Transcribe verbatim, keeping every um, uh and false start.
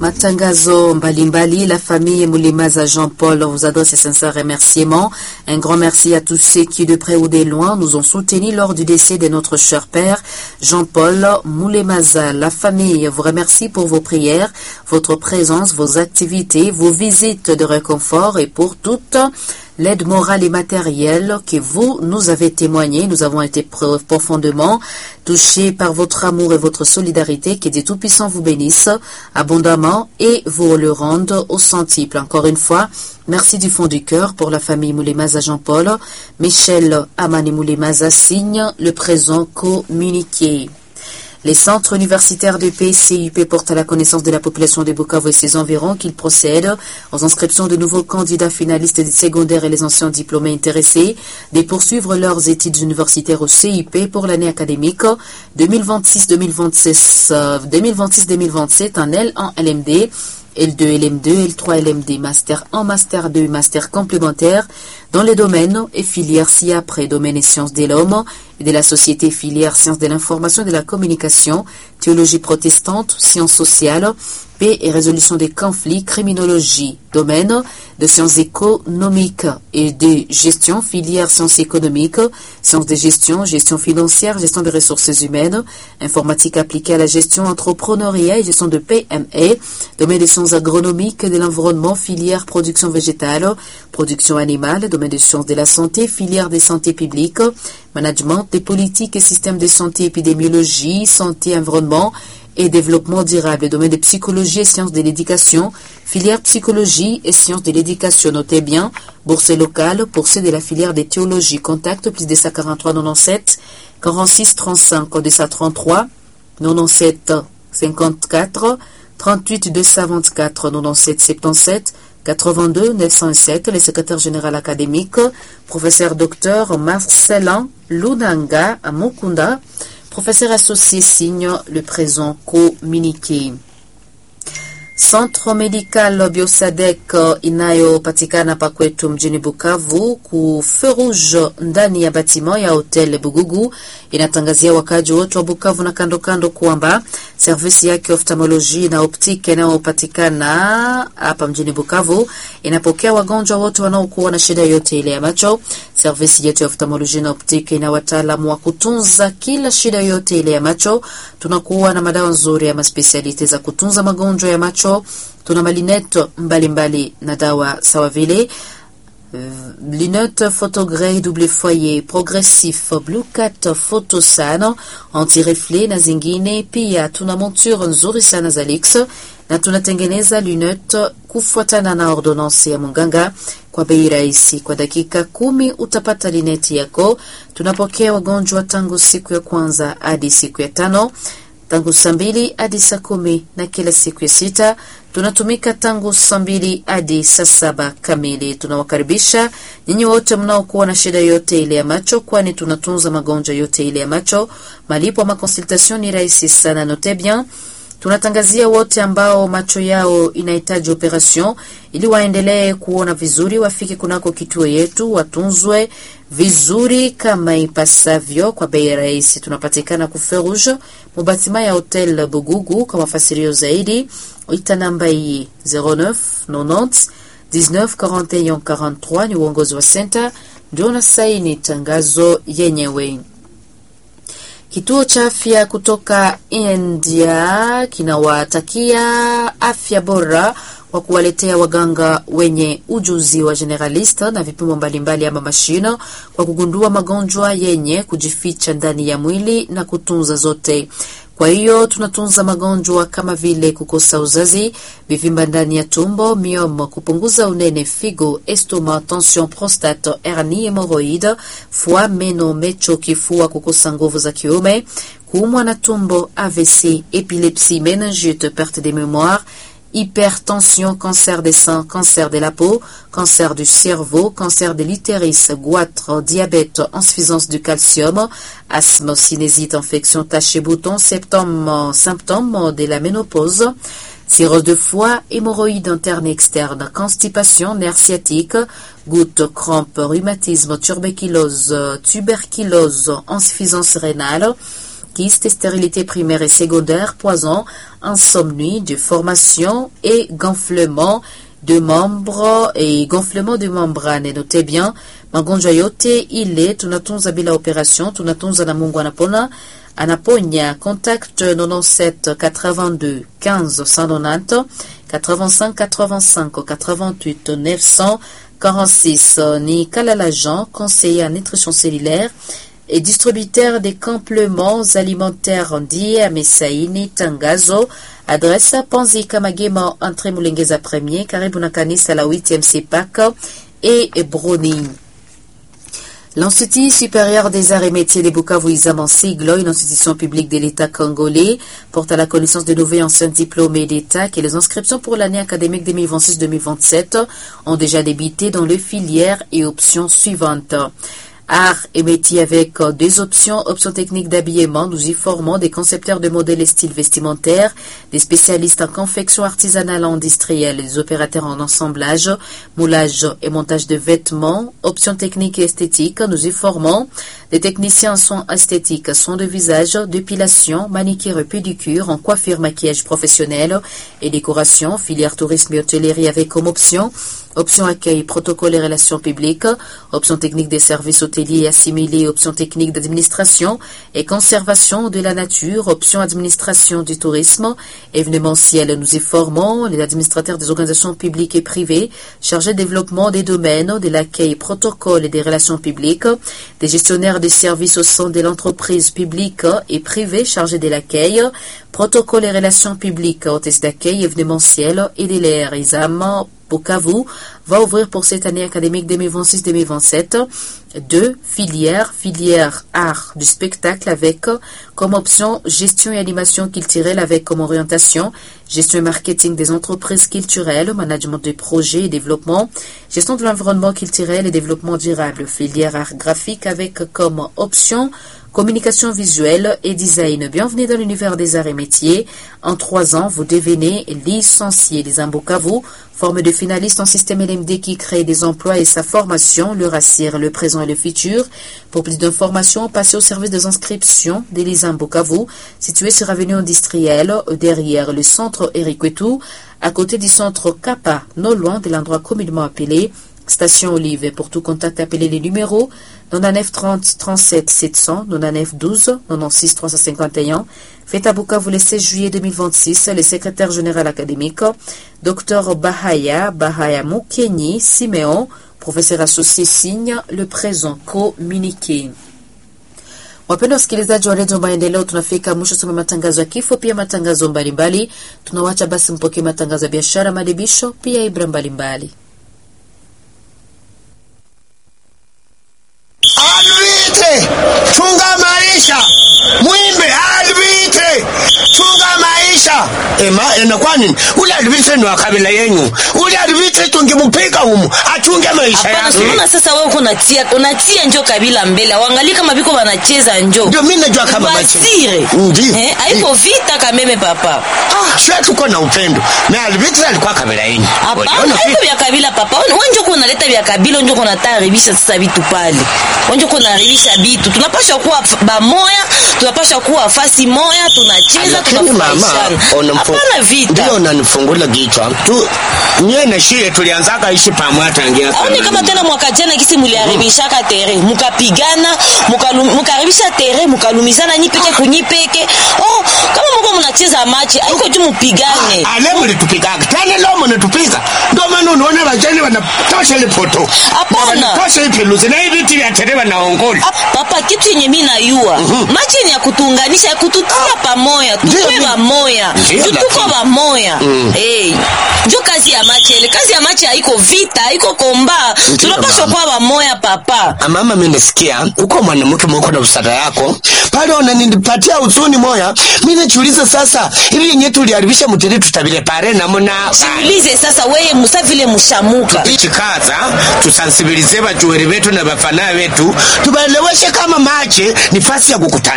Matangazo mbalimbali, la famille Moulimaza Jean-Paul vous adresse ses sincères remerciements. Un grand merci à tous ceux qui, de près ou de loin, nous ont soutenus lors du décès de notre cher père, Jean-Paul Moulimaza. La famille vous remercie pour vos prières, votre présence, vos activités, vos visites de réconfort et pour toute l'aide morale et matérielle que vous nous avez témoigné. Nous avons été profondément touchés par votre amour et votre solidarité. Que Dieu Tout-Puissant vous bénisse abondamment et vous le rende au centuple. Encore une fois, merci du fond du cœur pour la famille Moulimaza Jean-Paul. Michel Amani Moulimaza signe le présent communiqué. Les centres universitaires de paix C U P portent à la connaissance de la population de Bukavu et ses environs qu'ils procèdent aux inscriptions de nouveaux candidats finalistes des secondaires et les anciens diplômés intéressés de poursuivre leurs études universitaires au C U P pour l'année académique deux mille vingt-six deux mille vingt-six, deux mille vingt-six deux mille vingt-sept en L un L M D, L deux L M deux, L trois L M D, Master un, Master deux, Master complémentaire dans les domaines et filières ci-après, domaines et sciences de l'homme et de la société, filière sciences de l'information et de la communication, théologie protestante, sciences sociales, paix et résolution des conflits, criminologie, domaine de sciences économiques et de gestion, filière sciences économiques, sciences de gestion, gestion financière, gestion des ressources humaines, informatique appliquée à la gestion, entrepreneuriat et gestion de P M E, domaine des sciences agronomiques et de l'environnement, filière production végétale, production animale, domaine des sciences de la santé, filière des santé publique, management des politiques et systèmes de santé, épidémiologie, santé, environnement et développement durable, domaine de psychologie et sciences de l'éducation, filière psychologie et sciences de l'éducation. Notez bien, bourse locale pour ceux de la filière des théologies. Contact plus deux cent quarante-trois quatre-vingt-dix-sept quarante-six trente-cinq, deux cent trente-trois quatre-vingt-dix-sept cinquante-quatre trente-huit deux cent vingt-quatre quatre-vingt-dix-sept soixante-dix-sept quatre-vingt-deux neuf cent sept. Le secrétaire général académique, professeur docteur Marcelin Lunanga Mukunda, professeur associé, signe le présent communiqué. Centre médical Biosadek inayopatikana pa kwetu mjini Bukavu ku feu rouge ndani ya batimo ya hotel Bugugu inatangazia wakaji wote wa Bukavu na kando kando kwamba servisi yake oftalmology na optiki inayopatikana hapa mjini Bukavu inapokea wagonjwa wote wanaokuwa na shida yote ile ya macho. Servisi yetu ya oftalmology na optiki ina wataalamu wa kutunza kila shida yote ile ya macho. Tunakuwa na madawa nzuri ya maspesialite za kutunza magonjwa ya macho. Tuna malineto mbalimbali na dawa sawa vile uh, lunette photogré double foyer progressif blue cat photosano anti-reflet na zingine. Pia tuna monture nzuri sana za Lix na tunatengeneza lunette kufuatana na ordonance ya munganga kwa bei rahisi. Kwa dakika kumi utapata lunette yako. Tunapokea wagonjwa tangu siku ya kwanza hadi siku ya tano, tangu saa mbili hadi saa kumi na kila siku ya sita. Tunatumika tangu saa mbili hadi saa saba kamili. Tunawakaribisha nyinyi wote mnaokuwa na shida yote ile ya macho, kwani tunatunza magonjwa yote ile ya macho. Malipo ma consultation ni rahisi sana. Note bien, tunatangazia wote ambao macho yao inahitaji operation ili waendelee kuona vizuri, wafike kunako kituo yetu watunzwe vizuri kama ipasavyo kwa bei rahisi. Tunapatikana ku feu rouge mubatima ya hotel Bugugu. Kwa mafasirio zaidi ita namba hii zero neuf ninety dix-neuf quarante et un quarante-trois. Ni uongozi wa center ndio na saini tangazo yenyewe. Kituo cha afya kutoka India kinawatakia afya bora kwa kuwaletea waganga wenye ujuzi wa generalista na vipimo mbalimbali ama mashino kwa kugundua magonjwa yenye kujificha ndani ya mwili na kutunza zote. Kwa hiyo tunatunza magonjwa kama vile kukosa uzazi, vivimba ndani ya tumbo, miomo, kupunguza unene, figo, estoma, tension, prostate, hernie, hemorrhoide, foie, meno, mecho, kifua, kukosa nguvu za kiume, kuumwa na tumbo, A V C, epilepsie, meningite, perte de mémoire, hypertension, cancer des seins, cancer de la peau, cancer du cerveau, cancer de l'utérus, goitre, diabète, insuffisance du calcium, asthme, sinusite, infection, tache et bouton, symptômes, symptômes de la ménopause, cirrhose de foie, hémorroïdes internes et externes, constipation, nerf sciatique, gouttes, crampes, rhumatisme, tuberculose, tuberculose, insuffisance rénale, kyste, stérilité primaire et secondaire, poison, insomnie, déformation et gonflement de membres et gonflement de membrane. Notez bien, magonjwa yote ile tunatunza bila opération, tunatunza na Mungu anapona. Anaponya. Contact quatre-vingt-dix-sept quatre-vingt-deux quinze cent quatre-vingt-dix, quatre-vingt-cinq quatre-vingt-cinq quatre-vingt-huit neuf cent quarante-six. Ni Kalala Jean, conseiller en nutrition cellulaire et distributeur des compléments alimentaires Ndie à Mesaini, Tangazo. Adresse Panzi Kamagema, entrée Mulengeza premier, karibu na kanisa la huitième C P A C et Browning. L'Institut supérieur des arts et métiers de Bukavu Izam en sigle, une institution publique de l'État congolais, porte à la connaissance de nouveaux anciens diplômés d'État que les inscriptions pour l'année académique deux mille vingt-six deux mille vingt-sept ont déjà débuté dans les filières et options suivantes. Arts et métiers avec deux options, options techniques d'habillement, nous y formons des concepteurs de modèles et styles vestimentaires, des spécialistes en confection artisanale industrielle, des opérateurs en assemblage, moulage et montage de vêtements, options techniques et esthétiques, nous y formons des techniciens en soins esthétiques, soins de visage, dépilation, manicure et pédicure, en coiffure, maquillage professionnel et décoration, filière tourisme et hôtellerie avec comme option option accueil, protocole et relations publiques, option technique des services hôteliers assimilés, option technique d'administration et conservation de la nature, option administration du tourisme, événementiel. Nous y formons les administrateurs des organisations publiques et privées chargés de développement des domaines de l'accueil, protocole et des relations publiques, des gestionnaires des services au sein de l'entreprise publique et privée chargés de l'accueil, protocole et relations publiques, hôtesse d'accueil, événementiel et de l'air. Isam Bukavu va ouvrir pour cette année académique deux mille vingt-six deux mille vingt-sept deux filières, filière art du spectacle avec comme option gestion et animation culturelle avec comme orientation gestion et marketing des entreprises culturelles, management des projets et développement, gestion de l'environnement culturel et développement durable, filière art graphique avec comme option communication visuelle et design. Bienvenue dans l'univers des arts et métiers. En trois ans, vous devenez licencié. Les Bukavu, forme de finaliste en système L M D qui crée des emplois et sa formation, le rassure le présent et le futur. Pour plus d'informations, passez au service des inscriptions des Lisam Bukavu, situé sur avenue industrielle, derrière le centre Eric Wetou, à côté du centre Kappa, non loin de l'endroit communément appelé Station Olive. Et pour tout contact, appelez les numéros quatre-vingt-dix-neuf trente trente-sept sept cents, quatre-vingt-dix-neuf douze quatre-vingt-seize trois cent cinquante et un. Faites à Bukavu le seize juillet deux mille vingt-six, le secrétaire général académique, Docteur Bahaya, Bahaya Mukenyi, Simeon, professeur associé signe le présent communiqué. Wapenda wasikilizaji wa Radio Maendeleo, tunafika mwisho soma matangazo ya kifo pia matangazo mbalimbali. Tunawacha basi mpokee matangazo ya biashara, madibisho pia ibra mbalimbali. Alvite, chunga maisha. Mwimbe alvite, chunga maisha. Ema, ena kwa nini? Ule alvite ni wakabila yenyu. Ule alvite tungemupiga humu, achunge maisha yake. Hapana, suna sasa wewe unatia, unatia njoo kabila mbele. Waangalie kama biko wanacheza njoo. Ndio mimi najua kama basire. Ndio. Eh, haiko vita kameme papa. Ah, sio tuko na upendo. Na alvite alikuwa kabila yenyu. Hapana, haiko vya kabila papa. Wewe njoo kunaleta vya kabila, njoo kunataribisha sasa vitu pale. Njoo kunaribisha vitu. Tunapaswa kuwa bamoya, tunapaswa kuwa fasi moya, tunacheza, tunafurahishana. Hapana vita. Ndio unanifungula kichwa. Tu nye na shie tulianzaka ishi pamoja tangia. Aone kama tena mwaka jana kisi muliharibishaka tere, mukapigana, mukaribisha tere, mukalumizana nyipeke kunyipeke. Oh, kama mko mnacheza machi, haiko tu mupigane. Ale mlitupigaga. Tena leo mnatupiga. Ndio maana unaona wajani wanatosha ile poto. Hapana. Wanatosha ile peluzi na hivi timu ya tere wanaongoza. Papa, kitu yenye mimi najua, mm-hmm. Machi ni ya kutuunganisha, kututia pamoja, tuwe pamoja. Tuko pamoja. Mm. Eh. Ndio kazi ya machi ile. Kazi ya machi haiko vita, haiko komba. Tunapaswa kuwa pamoja papa. Mama, mimi nasikia uko mwanamke mko na usada yako. Pale unanipatia huzuni moya. Mimi najiuliza sasa, hivi yenyewe tuliharibisha mtiri tutabile pare na mna. Jiulize sasa wewe musa vile mushamuka. Chikaza tusensibilize bajueri wetu na bafana wetu. Tubaeleweshe kama machi ni fasi ya kukutana.